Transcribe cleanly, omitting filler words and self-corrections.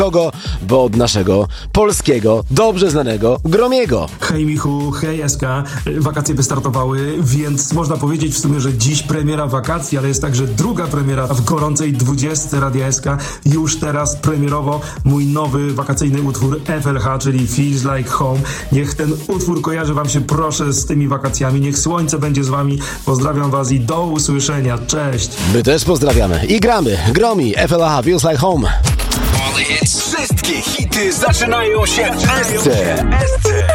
Kogo? Bo od naszego polskiego, dobrze znanego Gromiego. Hej Michu, hej SK. Wakacje wystartowały, więc można powiedzieć w sumie, że dziś premiera wakacji, ale jest także druga premiera w gorącej 20 Radia SK. Już teraz premierowo mój nowy wakacyjny utwór FLH, czyli Feels Like Home. Niech ten utwór kojarzy wam się proszę z tymi wakacjami. Niech słońce będzie z wami. Pozdrawiam was i do usłyszenia. Cześć. My też pozdrawiamy i gramy. Gromi, FLH, Feels Like Home. Wszystkie hity zaczynają się w SC.